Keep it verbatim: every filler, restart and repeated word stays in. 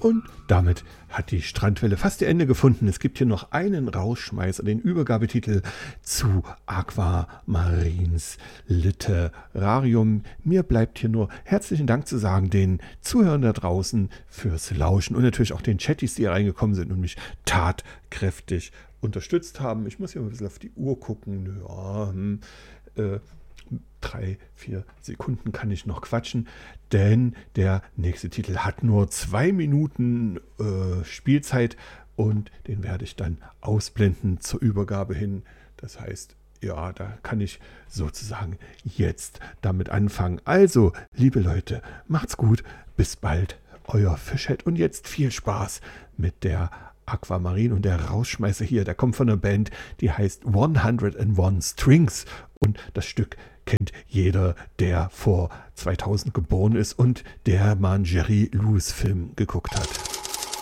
Und damit hat die Strandwelle fast ihr Ende gefunden. Es gibt hier noch einen Rausschmeißer, den Übergabetitel zu Aquamarins Literarium. Mir bleibt hier nur herzlichen Dank zu sagen, den Zuhörern da draußen fürs Lauschen und natürlich auch den Chattis, die hier reingekommen sind und mich tatkräftig unterstützt haben. Ich muss hier mal ein bisschen auf die Uhr gucken. Ja, hm, äh, drei, vier Sekunden kann ich noch quatschen, denn der nächste Titel hat nur zwei Minuten äh, Spielzeit und den werde ich dann ausblenden zur Übergabe hin. Das heißt, ja, da kann ich sozusagen jetzt damit anfangen. Also, liebe Leute, macht's gut, bis bald, euer Fischhead und jetzt viel Spaß mit der Aquamarin und der Rausschmeißer hier, der kommt von einer Band, die heißt hundertundeins Strings und das Stück kennt jeder, der vor zweitausend geboren ist und der mal einen Jerry Lewis Film geguckt hat.